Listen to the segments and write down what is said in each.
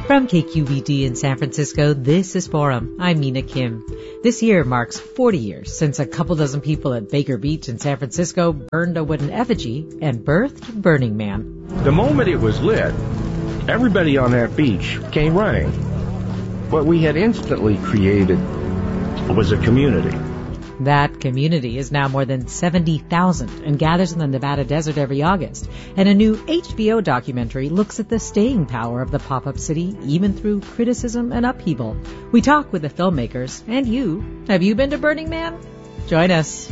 From KQVD in San Francisco, this is Forum. I'm Mina Kim. This year marks 40 years since a couple dozen people at Baker Beach in San Francisco burned a wooden effigy and birthed Burning Man. The moment it was lit, everybody on that beach came running. What we had instantly created was a community. That community is now more than 70,000 and gathers in the Nevada desert every August. And a new HBO documentary looks at the staying power of the pop-up city, even through criticism and upheaval. We talk with the filmmakers and you. Have you been to Burning Man? Join us.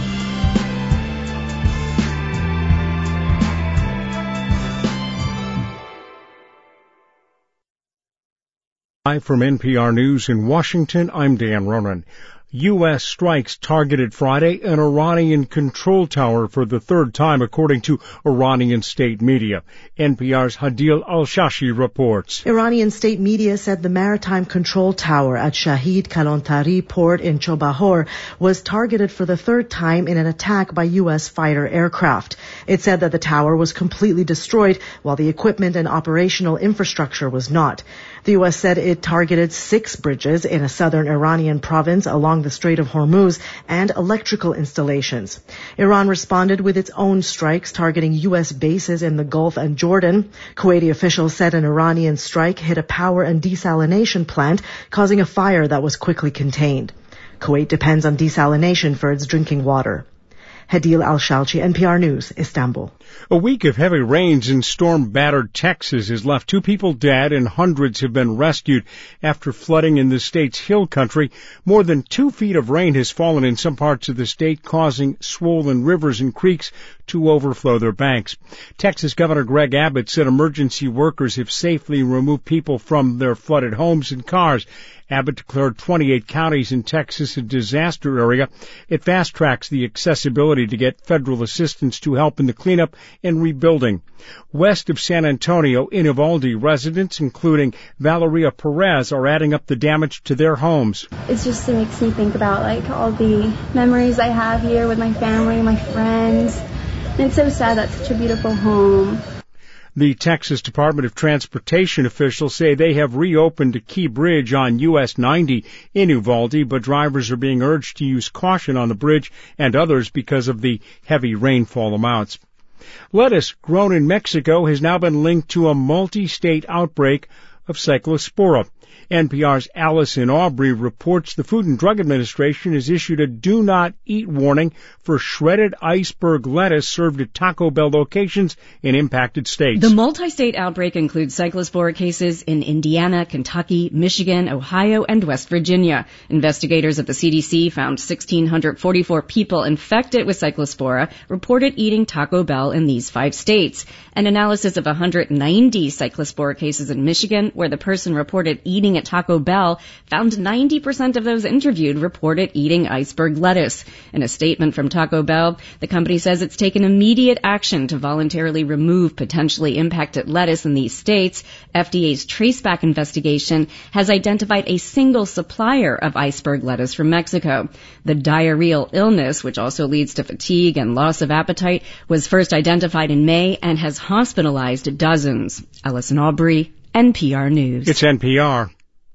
Live from NPR News in Washington, I'm Dan Ronan. U.S. strikes targeted Friday an Iranian control tower for the third time, according to Iranian state media. NPR's Hadil Al-Shashi reports. Iranian state media said the maritime control tower at Shahid Kalantari port in Chobahor was targeted for the third time in an attack by U.S. fighter aircraft. It said that the tower was completely destroyed, while the equipment and operational infrastructure was not. The U.S. said it targeted 6 bridges in a southern Iranian province along the Strait of Hormuz and electrical installations. Iran responded with its own strikes targeting U.S. bases in the Gulf and Jordan. Kuwaiti officials said an Iranian strike hit a power and desalination plant, causing a fire that was quickly contained. Kuwait depends on desalination for its drinking water. Hadil Al-Shalchi, NPR News, Istanbul. A week of heavy rains in storm-battered Texas has left 2 people dead and hundreds have been rescued after flooding in the state's hill country. More than 2 feet of rain has fallen in some parts of the state, causing swollen rivers and creeks to overflow their banks. Texas Governor Greg Abbott said emergency workers have safely removed people from their flooded homes and cars. Abbott declared 28 counties in Texas a disaster area. It fast-tracks the accessibility to get federal assistance to help in the cleanup and rebuilding. West of San Antonio, in Uvalde, residents, including Valeria Perez, are adding up the damage to their homes. It just makes me think about all the memories I have here with my family, my friends. And it's so sad that's such a beautiful home. The Texas Department of Transportation officials say they have reopened a key bridge on US 90 in Uvalde, but drivers are being urged to use caution on the bridge and others because of the heavy rainfall amounts. Lettuce grown in Mexico has now been linked to a multi-state outbreak of Cyclospora. NPR's Allison Aubrey reports the Food and Drug Administration has issued a do-not-eat warning for shredded iceberg lettuce served at Taco Bell locations in impacted states. The multi-state outbreak includes cyclospora cases in Indiana, Kentucky, Michigan, Ohio, and West Virginia. Investigators at the CDC found 1,644 people infected with cyclospora reported eating Taco Bell in these 5 states. An analysis of 190 cyclospora cases in Michigan, where the person reported eating at Taco Bell, found 90% of those interviewed reported eating iceberg lettuce. In a statement from Taco Bell, the company says it's taken immediate action to voluntarily remove potentially impacted lettuce in these states. FDA's traceback investigation has identified a single supplier of iceberg lettuce from Mexico. The diarrheal illness, which also leads to fatigue and loss of appetite, was first identified in May and has hospitalized dozens. Allison Aubrey, NPR News. It's NPR.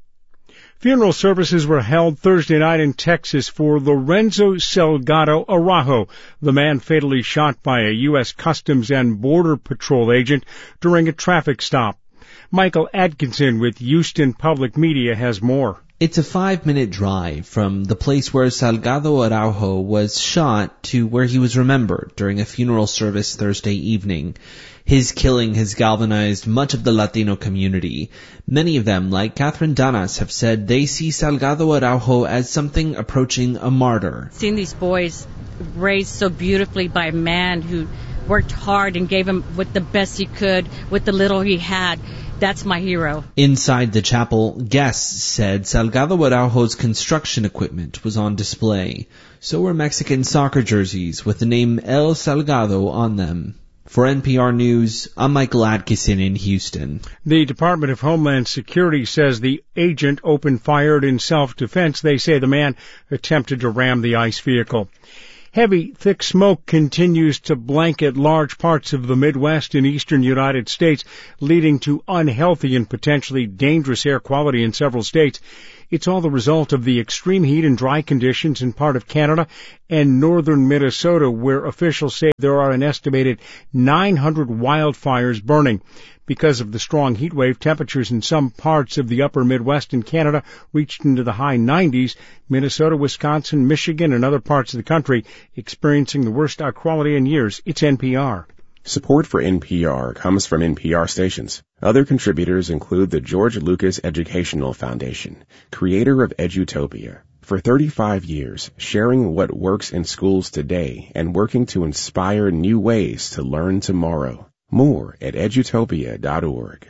Funeral services were held Thursday night in Texas for Lorenzo Salgado Araujo, the man fatally shot by a U.S. Customs and Border Patrol agent during a traffic stop. Michael Atkinson with Houston Public Media has more. It's a 5-minute drive from the place where Salgado Araujo was shot to where he was remembered during a funeral service Thursday evening. His killing has galvanized much of the Latino community. Many of them, like Catherine Danas, have said they see Salgado Araujo as something approaching a martyr. Seeing these boys raised so beautifully by a man who worked hard and gave him with the best he could, with the little he had, that's my hero. Inside the chapel, guests said Salgado Araujo's construction equipment was on display. So were Mexican soccer jerseys with the name El Salgado on them. For NPR News, I'm Michael Atkinson in Houston. The Department of Homeland Security says the agent opened fire in self-defense. They say the man attempted to ram the ICE vehicle. Heavy, thick smoke continues to blanket large parts of the Midwest and eastern United States, leading to unhealthy and potentially dangerous air quality in several states. It's all the result of the extreme heat and dry conditions in part of Canada and northern Minnesota, where officials say there are an estimated 900 wildfires burning. Because of the strong heat wave, temperatures in some parts of the upper Midwest and Canada reached into the high 90s. Minnesota, Wisconsin, Michigan, and other parts of the country experiencing the worst air quality in years. It's NPR. Support for NPR comes from NPR stations. Other contributors include the George Lucas Educational Foundation, creator of Edutopia. For 35 years, sharing what works in schools today and working to inspire new ways to learn tomorrow. More at edutopia.org.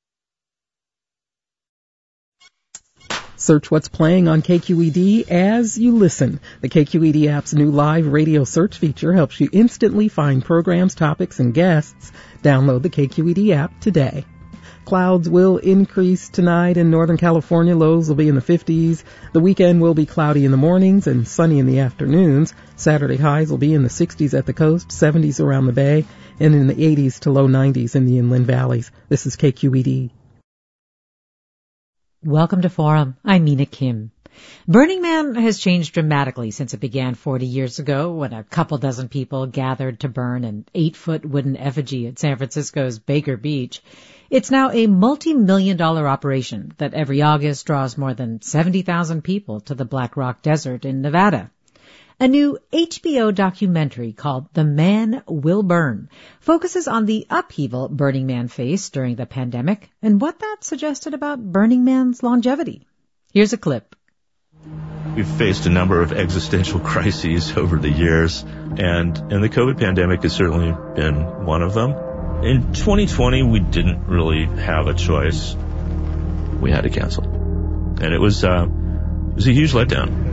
Search what's playing on KQED as you listen. The KQED app's new live radio search feature helps you instantly find programs, topics, and guests. Download the KQED app today. Clouds will increase tonight in Northern California. Lows will be in the 50s. The weekend will be cloudy in the mornings and sunny in the afternoons. Saturday highs will be in the 60s at the coast, 70s around the bay, and in the 80s to low 90s in the inland valleys. This is KQED. Welcome to Forum. I'm Mina Kim. Burning Man has changed dramatically since it began 40 years ago when a couple dozen people gathered to burn an 8-foot wooden effigy at San Francisco's Baker Beach. It's now a multi-million-dollar operation that every August draws more than 70,000 people to the Black Rock Desert in Nevada. A new HBO documentary called The Man Will Burn focuses on the upheaval Burning Man faced during the pandemic and what that suggested about Burning Man's longevity. Here's a clip. We've faced a number of existential crises over the years, and the COVID pandemic has certainly been one of them. In 2020, we didn't really have a choice. We had to cancel. And it was a huge letdown.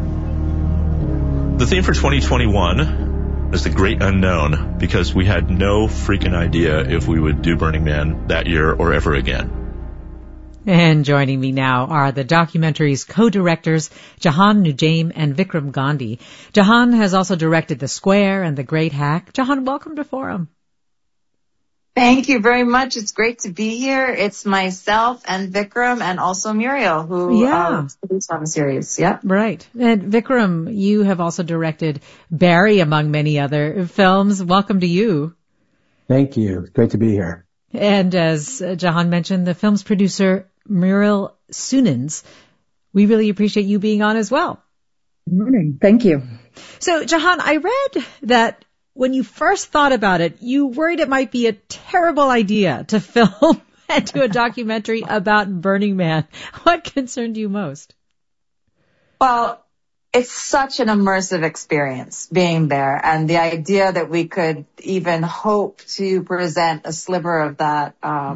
The theme for 2021 is the great unknown, because we had no freaking idea if we would do Burning Man that year or ever again. And joining me now are the documentary's co-directors, Jahan Nujaim and Vikram Gandhi. Jahan has also directed The Square and The Great Hack. Jahan, welcome to Forum. Thank you very much. It's great to be here. It's myself and Vikram and also Muriel, who produced on the series. Yep. Right. And Vikram, you have also directed Barry, among many other films. Welcome to you. Thank you. It's great to be here. And as Jahan mentioned, the film's producer, Muriel Sunins. We really appreciate you being on as well. Good morning. Thank you. So, Jahan, I read that when you first thought about it, you worried it might be a terrible idea to film and do a documentary about Burning Man. What concerned you most? Well, it's such an immersive experience being there, and the idea that we could even hope to present a sliver of that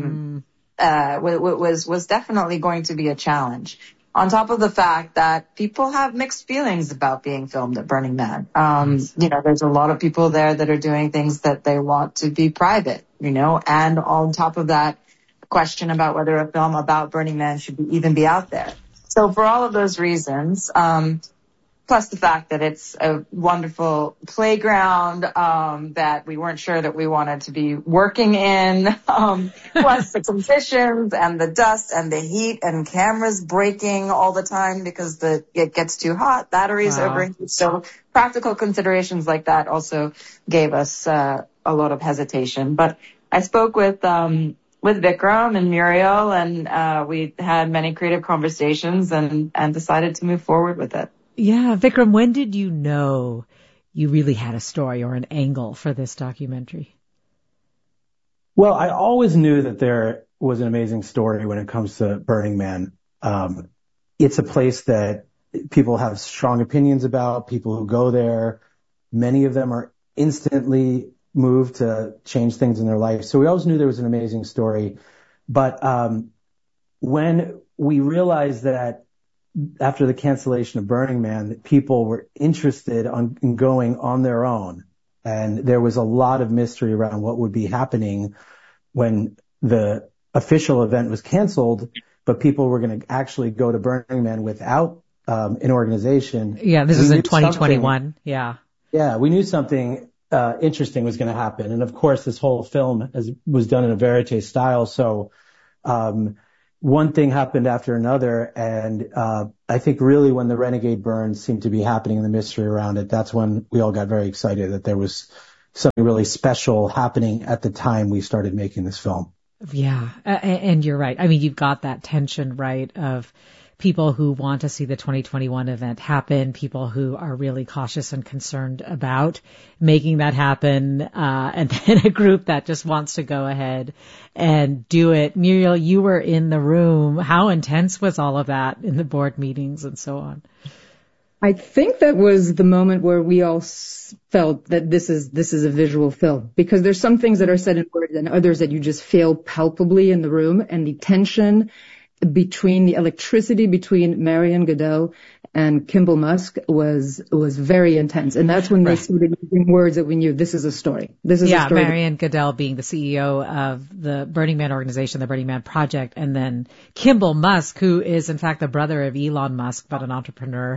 was definitely going to be a challenge. On top of the fact that people have mixed feelings about being filmed at Burning Man. There's a lot of people there that are doing things that they want to be private, and on top of that, the question about whether a film about Burning Man should even be out there. So for all of those reasons, plus the fact that it's a wonderful playground that we weren't sure that we wanted to be working in, plus the conditions and the dust and the heat and cameras breaking all the time because it gets too hot, batteries overheat. So practical considerations like that also gave us a lot of hesitation. But I spoke with Vikram and Muriel, and we had many creative conversations and decided to move forward with it. Yeah, Vikram, when did you know you really had a story or an angle for this documentary? Well, I always knew that there was an amazing story when it comes to Burning Man. It's a place that people have strong opinions about, people who go there. Many of them are instantly moved to change things in their life. So we always knew there was an amazing story. But when we realized that after the cancellation of Burning Man, that people were interested in going on their own. And there was a lot of mystery around what would be happening when the official event was canceled, but people were going to actually go to Burning Man without an organization. Yeah, this is in 2021. Yeah. Yeah, we knew something interesting was going to happen. And of course, this whole film was done in a verite style. So one thing happened after another. And I think really when the Renegade burns seemed to be happening and the mystery around it, that's when we all got very excited that there was something really special happening at the time we started making this film. Yeah, and you're right. I mean, you've got that tension, right, of people who want to see the 2021 event happen, people who are really cautious and concerned about making that happen, and then a group that just wants to go ahead and do it. Muriel, you were in the room. How intense was all of that in the board meetings and so on? I think that was the moment where we all felt that this is a visual film, because there's some things that are said in words and others that you just feel palpably in the room, and the tension between the electricity between Marion Goodell and Kimball Musk was very intense. And that's when they started using words that we knew this is a story. This is a story. Marion Goodell being the CEO of the Burning Man organization, the Burning Man Project, and then Kimball Musk, who is in fact the brother of Elon Musk, but an entrepreneur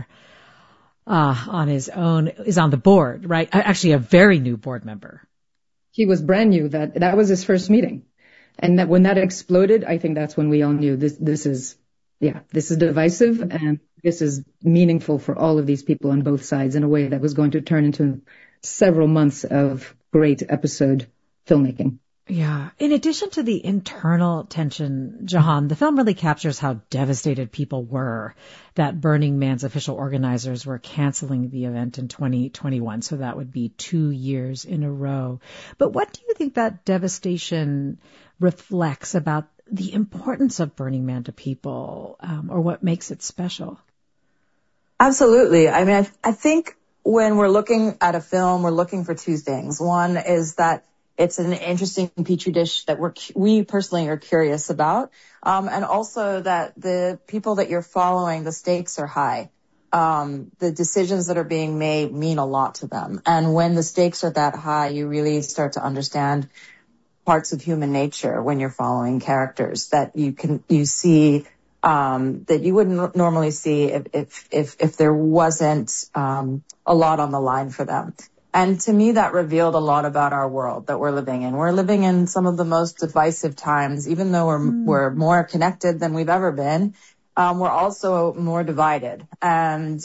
on his own, is on the board, right? Actually a very new board member. He was brand new. That was his first meeting. And that when that exploded, I think that's when we all knew this is divisive, and this is meaningful for all of these people on both sides in a way that was going to turn into several months of great episode filmmaking. Yeah. In addition to the internal tension, Jahan, the film really captures how devastated people were that Burning Man's official organizers were canceling the event in 2021. So that would be 2 years in a row. But what do you think that devastation reflects about the importance of Burning Man to people, or what makes it special? Absolutely. I mean, I think when we're looking at a film, we're looking for two things. One is that it's an interesting petri dish that we personally are curious about, and also that the people that you're following, the stakes are high. The decisions that are being made mean a lot to them. And when the stakes are that high, you really start to understand parts of human nature when you're following characters that you see that you wouldn't normally see if there wasn't a lot on the line for them. And to me, that revealed a lot about our world that we're living in. We're living in some of the most divisive times. Even though we're more connected than we've ever been, we're also more divided. And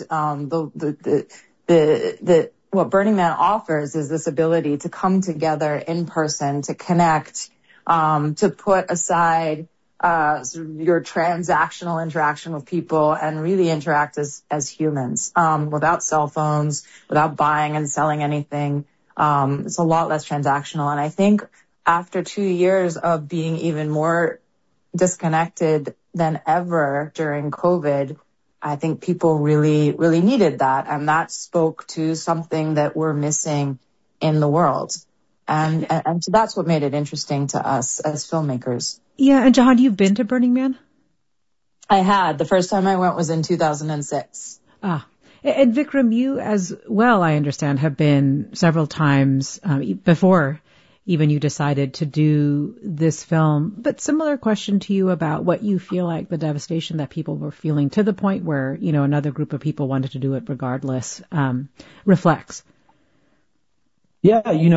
what Burning Man offers is this ability to come together in person, to connect, to put aside your transactional interaction with people and really interact as humans, without cell phones, without buying and selling anything. It's a lot less transactional. And I think after 2 years of being even more disconnected than ever during COVID, I think people really, really needed that. And that spoke to something that we're missing in the world. And so that's what made it interesting to us as filmmakers. Yeah. And Jahan, you've been to Burning Man? I had. The first time I went was in 2006. And Vikram, you as well, I understand, have been several times before even you decided to do this film. But similar question to you about what you feel like the devastation that people were feeling to the point where, another group of people wanted to do it regardless, reflects. Yeah,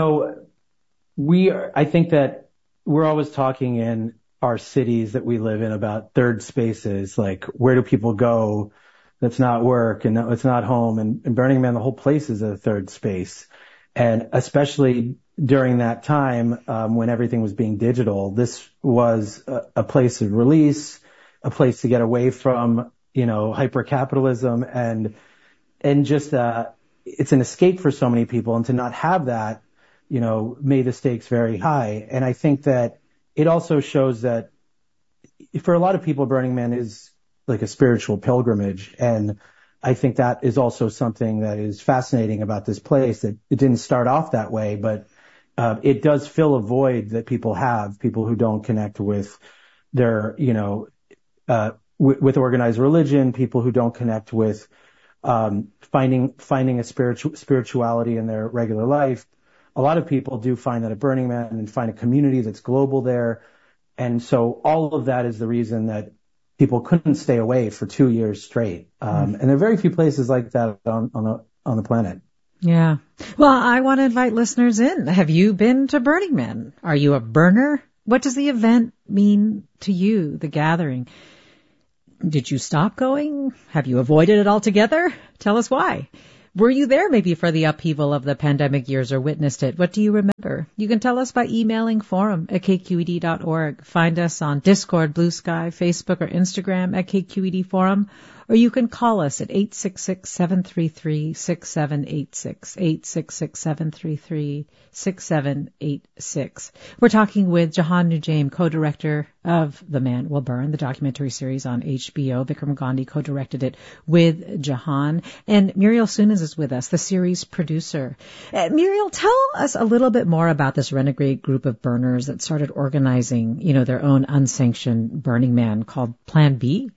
I think that we're always talking in our cities that we live in about third spaces, like where do people go that's not work and it's not home. And Burning Man, the whole place is a third space. And especially during that time, when everything was being digital, this was a place of release, a place to get away from, hyper-capitalism and just, it's an escape for so many people. And to not have that, made the stakes very high. And I think that it also shows that for a lot of people, Burning Man is like a spiritual pilgrimage. And I think that is also something that is fascinating about this place, that it didn't start off that way, but it does fill a void that people have, people who don't connect with their, with organized religion, people who don't connect with finding a spirituality in their regular life. A lot of people do find that at Burning Man and find a community that's global there. And so all of that is the reason that people couldn't stay away for 2 years straight. And there are very few places like that on the planet. Yeah. Well, I want to invite listeners in. Have you been to Burning Man? Are you a burner? What does the event mean to you, the gathering? Did you stop going? Have you avoided it altogether? Tell us why. Were you there maybe for the upheaval of the pandemic years or witnessed it? What do you remember? You can tell us by emailing forum@kqed.org. Find us on Discord, Blue Sky, Facebook, or Instagram at KQED Forum. Or you can call us at 866-733-6786, 866-733-6786. We're talking with Jahan Nujaim, co-director of The Man Will Burn, the documentary series on HBO. Vikram Gandhi co-directed it with Jahan. And Muriel Sunas is with us, the series producer. Muriel, tell us a little bit more about this renegade group of burners that started organizing, their own unsanctioned Burning Man called Plan B.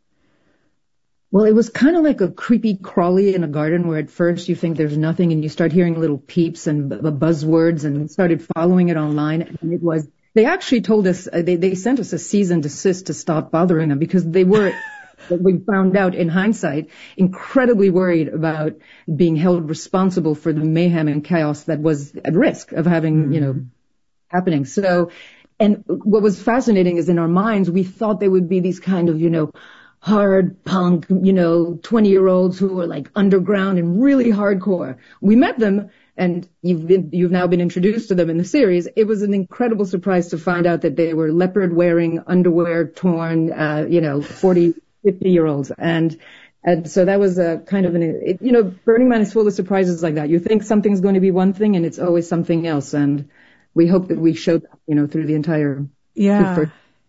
Well, it was kind of like a creepy crawly in a garden where at first you think there's nothing and you start hearing little peeps and buzzwords and started following it online. And they actually told us, they sent us a cease and desist to stop bothering them because they were, we found out in hindsight, incredibly worried about being held responsible for the mayhem and chaos that was at risk of having, happening. So, and what was fascinating is in our minds, we thought they would be these kind of, hard punk, 20-year-olds who were like underground and really hardcore. We met them and you've now been introduced to them in the series. It was an incredible surprise to find out that they were leopard wearing, underwear torn, 40, 50-year-olds. And so that was a kind of Burning Man is full of surprises like that. You think something's going to be one thing and it's always something else. And we hope that we showed that, through the entire. Yeah.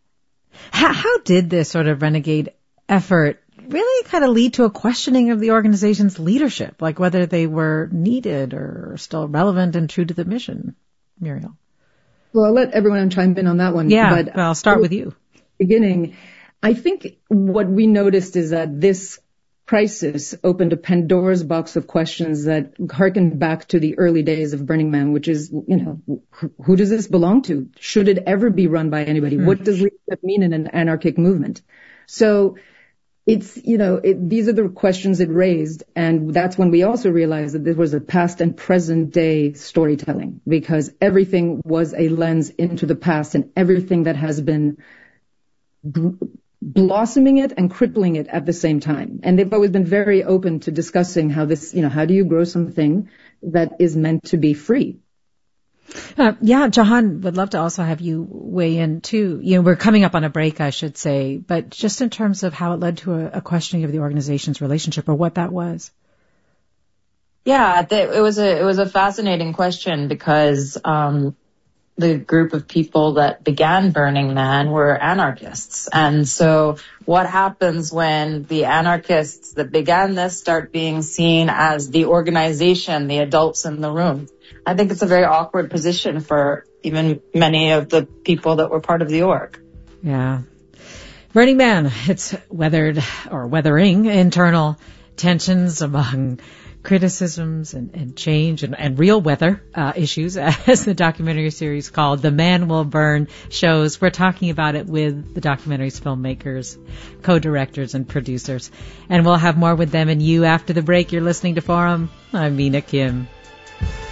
How did this sort of renegade effort really kind of lead to a questioning of the organization's leadership, like whether they were needed or still relevant and true to the mission? Muriel. Well, I'll let everyone chime in on that one. Yeah, but I'll start with you. Beginning, I think what we noticed is that this crisis opened a Pandora's box of questions that harken back to the early days of Burning Man, which is, who does this belong to? Should it ever be run by anybody? What does leadership mean in an anarchic movement? So it's, these are the questions it raised. And that's when we also realized that there was a past and present day storytelling, because everything was a lens into the past and everything that has been blossoming it and crippling it at the same time. And they've always been very open to discussing how this, how do you grow something that is meant to be free? Jahan, would love to also have you weigh in too. We're coming up on a break, I should say, but just in terms of how it led to a questioning of the organization's relationship or what that was. Yeah, it was a fascinating question because the group of people that began Burning Man were anarchists. And so what happens when the anarchists that began this start being seen as the organization, the adults in the room? I think it's a very awkward position for even many of the people that were part of the org. Yeah. Burning Man, it's weathering internal tensions among criticisms and change and real weather issues, as the documentary series called The Man Will Burn shows. We're talking about it with the documentary's filmmakers, co-directors, and producers. And we'll have more with them and you after the break. You're listening to Forum. I'm Mina Kim.